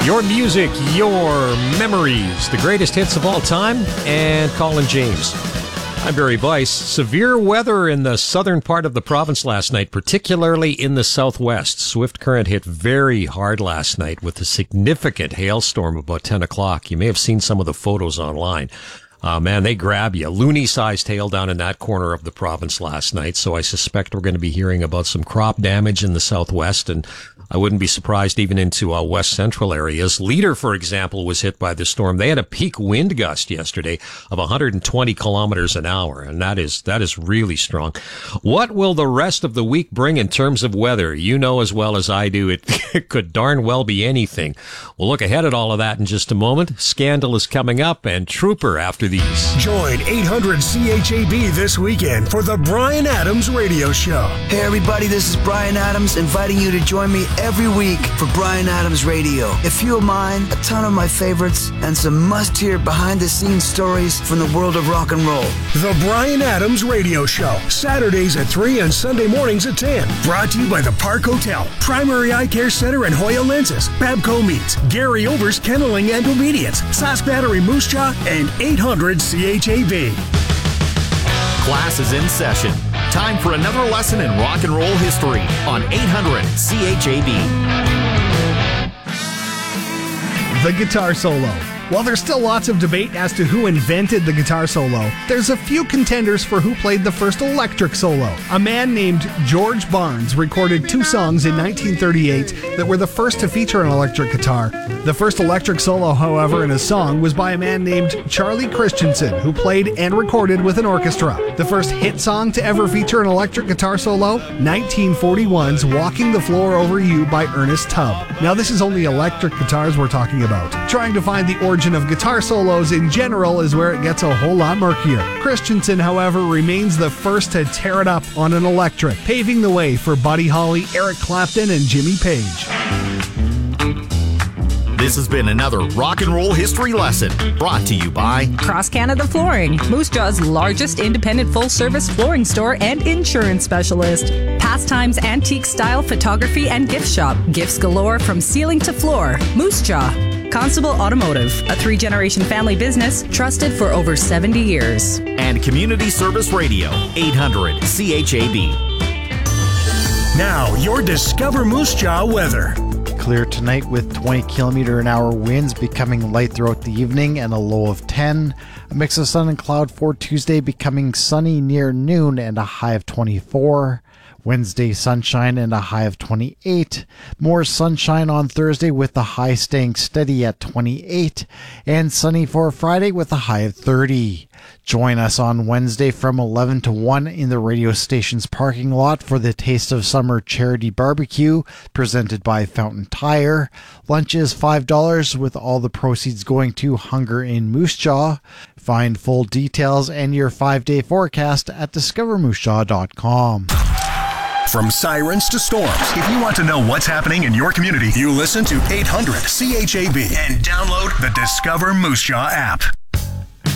Your music, your memories, the greatest hits of all time, and Colin James. I'm Barry Weiss. Severe weather in the southern part of the province last night, particularly in the southwest. Swift current hit very hard last night with a significant hailstorm about 10 o'clock. You may have seen some of the photos online. Man, they grab you. Looney-sized hail down in that corner of the province last night, so I suspect we're going to be hearing about some crop damage in the southwest, and I wouldn't be surprised even into west central areas. Leader, for example, was hit by the storm. They had a peak wind gust yesterday of 120 kilometers an hour, and that is really strong. What will the rest of the week bring in terms of weather? You know as well as I do, it could darn well be anything. We'll look ahead at all of that in just a moment. Scandal is coming up, and Trooper after these. Join 800 CHAB this weekend for the Bryan Adams Radio Show. Hey everybody, this is Bryan Adams inviting you to join me every week for Bryan Adams Radio. A few of mine, a ton of my favorites, and some must-hear behind-the-scenes stories from the world of rock and roll. The Bryan Adams Radio Show, Saturdays at 3 and Sunday mornings at 10. Brought to you by the Park Hotel, Primary Eye Care Center and Hoya Lenses, Babco Meats, Gary Over's Kenneling and Obedience, Sask Battery Moose Jaw, and 800 CHAB. Class is in session. Time for another lesson in rock and roll history on 800 CHAB. The guitar solo. While there's still lots of debate as to who invented the guitar solo, there's a few contenders for who played the first electric solo. A man named George Barnes recorded 2 songs in 1938 that were the first to feature an electric guitar. The first electric solo, however, in a song was by a man named Charlie Christensen, who played and recorded with an orchestra. The first hit song to ever feature an electric guitar solo, 1941's Walking the Floor Over You by Ernest Tubb. Now this is only electric guitars we're talking about. Trying to find the origin of guitar solos in general is where it gets a whole lot murkier. Christensen, however, remains the first to tear it up on an electric, paving the way for Buddy Holly, Eric Clapton, and Jimmy Page. This has been another rock and roll history lesson brought to you by Cross Canada Flooring, Moose Jaw's largest independent full-service flooring store and insurance specialist. Pastimes Antique Style Photography and Gift Shop. Gifts galore from ceiling to floor. Moose Jaw. Constable Automotive, a 3-generation family business trusted for over 70 years. And Community Service Radio, 800 CHAB. Now, your Discover Moose Jaw weather. Clear tonight with 20 kilometer an hour winds, becoming light throughout the evening and a low of 10. A mix of sun and cloud for Tuesday, becoming sunny near noon and a high of 24. Wednesday, sunshine and a high of 28. More sunshine on Thursday with the high staying steady at 28. And sunny for Friday with a high of 30. Join us on Wednesday from 11 to 1 in the radio station's parking lot for the Taste of Summer Charity Barbecue presented by Fountain Tire. Lunch is $5 with all the proceeds going to Hunger in Moose Jaw. Find full details and your 5-day forecast at discovermoosejaw.com. From sirens to storms, if you want to know what's happening in your community, you listen to 800 CHAB and download the Discover Moose Jaw app.